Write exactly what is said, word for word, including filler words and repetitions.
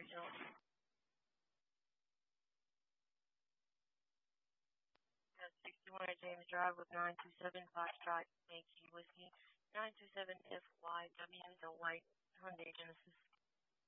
Angel. That's sixty-one at James Drive with nine two seven Foxtrot Yankee Whiskey. nine two seven F Y W, the white Hyundai Genesis.